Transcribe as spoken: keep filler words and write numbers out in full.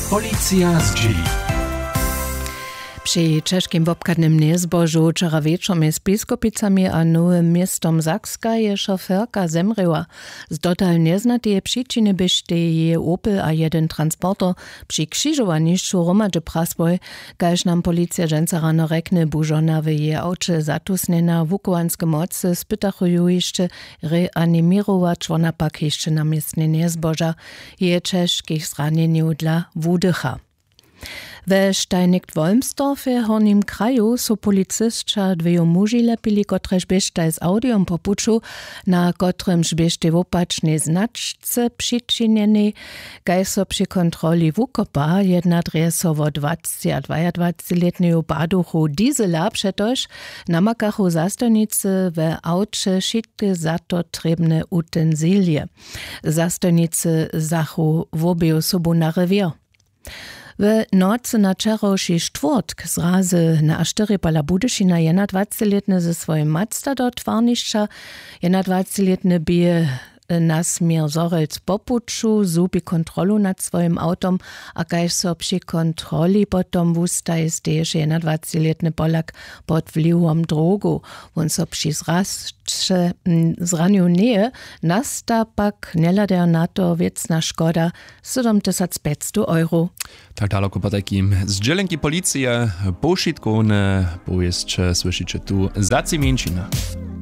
Policja z dzieli. Przy czeskim wopkadnym niezbożu wczoraj wieczorem z Biskupicami a Nowym Miestom Sakska je szoferka zemryła. Z dotal nieznatej przyczyny byście je Opel a jeden transporter przy krzyżowaniszczu Romadze Prasboj, każ nam policja dżęca rano rekne bużona w je aucie zatusnena wukowanskie mocy spytachują jeszcze reanimirować, ona pak jeszcze na miestnie niezboża je czeskich zranieniów dla wudycha. We Steinig-Wolmsdorfie Hornim kraju su policystka dvejo muži lepili, kotrež biežtaj z audiom po puču, na kotremž biežte v opačnej značce přičinjeni, kaj so przy kontroli vukopa jedna dresovo dvacet a dvaindvacet-letneju baduchu diesela přetož namakachu zastojnice ve auče šitke za to trebne utenzilje. Zastojnice zachu v obie sobu na revier. W nocy na czerowszy czwartk zrazy na Asztyry Pala Budyszina dwadziestoletny ze swoim Mazda do twarniszcza, dwadziestoletny bije nasmier Zorelc popuczu, zubi kontrolu nad swoim autom, a kaž so przy kontroli potom wustaj stež dwadziestoletny Polak pod wpływem drogu. On so przy zrašče zraniu nie, nasta pak nelader na to wiecna szkoda siedem tysięcy pięćset euro. Tak daleko po takim zdzielenki policji poszitkovne, bo jeszcze słyszycie tu za Cimięcina.